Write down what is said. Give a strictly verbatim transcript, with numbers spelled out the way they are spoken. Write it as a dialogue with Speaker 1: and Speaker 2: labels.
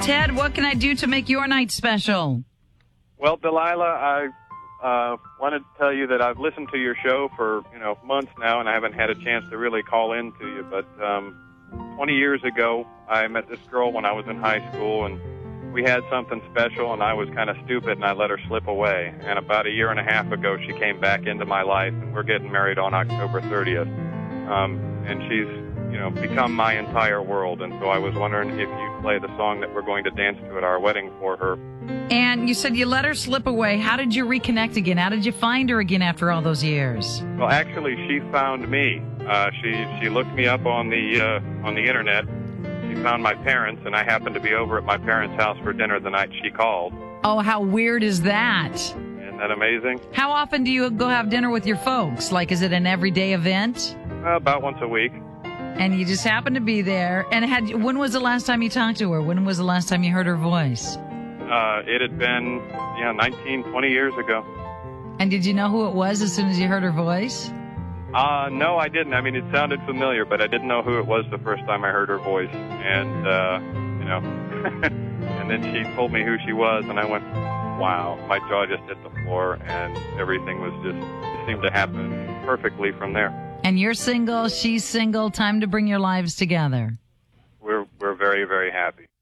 Speaker 1: Ted, what can I do to make your night special?
Speaker 2: Well, Delilah, I uh, wanted to tell you that I've listened to your show for, you know, months now, and I haven't had a chance to really call in to you. But um, twenty years ago, I met this girl when I was in high school, and we had something special, and I was kind of stupid, and I let her slip away. And about a year and a half ago, she came back into my life, and we're getting married on October thirtieth. Um, and she's, you know, become my entire world. And so I was wondering if you'd play the song that we're going to dance to at our wedding for her.
Speaker 1: And you said you let her slip away. How did you reconnect again? How did you find her again after all those years?
Speaker 2: Well, actually, she found me. Uh, she she looked me up on the uh, on the internet. She found my parents, and I happened to be over at my parents' house for dinner the night she called.
Speaker 1: Oh, how weird is that?
Speaker 2: Isn't that amazing?
Speaker 1: How often do you go have dinner with your folks? Like, is it an everyday event?
Speaker 2: Uh, about once a week.
Speaker 1: And you just happened to be there. And had when was the last time you talked to her? When was the last time you heard her voice?
Speaker 2: Uh, it had been, yeah, nineteen, twenty years ago.
Speaker 1: And did you know who it was as soon as you heard her voice?
Speaker 2: Uh, no, I didn't. I mean, it sounded familiar, but I didn't know who it was the first time I heard her voice. And, uh, you know, and then she told me who she was, and I went, wow, my jaw just hit the floor, and everything was just, it seemed to happen perfectly from there.
Speaker 1: And you're single, she's single, time to bring your lives together.
Speaker 2: We're, we're very, very happy.